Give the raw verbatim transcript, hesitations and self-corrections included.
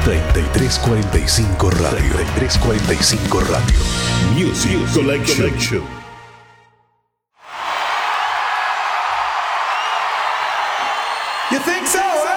treinta y tres cuarenta y cinco Radio. treinta y tres cuarenta y cinco Radio. Music Collection. You think so, huh?